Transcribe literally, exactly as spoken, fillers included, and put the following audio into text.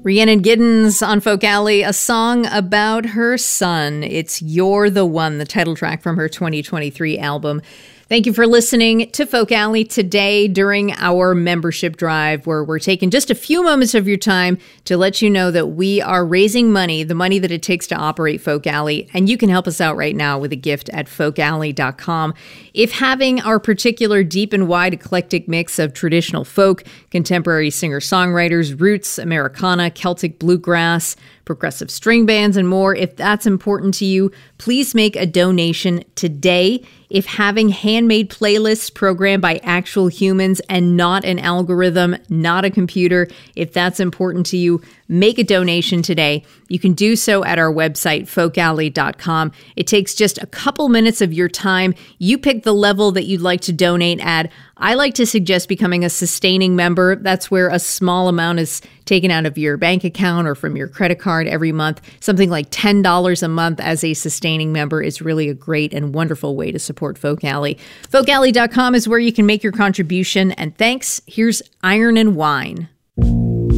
Rhiannon Giddens on Folk Alley, a song about her son. It's You're the One, the title track from her twenty twenty-three album. Thank you for listening to Folk Alley today during our membership drive, where we're taking just a few moments of your time to let you know that we are raising money, the money that it takes to operate Folk Alley, and you can help us out right now with a gift at folk alley dot com. If having our particular deep and wide eclectic mix of traditional folk, contemporary singer-songwriters, roots, Americana, Celtic bluegrass, progressive string bands, and more, if that's important to you, please make a donation today. If having handmade playlists programmed by actual humans and not an algorithm, not a computer, if that's important to you, make a donation today. You can do so at our website, folk alley dot com. It takes just a couple minutes of your time. You pick the level that you'd like to donate at. I like to suggest becoming a sustaining member. That's where a small amount is taken out of your bank account or from your credit card every month. Something like ten dollars a month as a sustaining member is really a great and wonderful way to support Folk Alley. folk alley dot com is where you can make your contribution. And thanks. Here's Iron and Wine.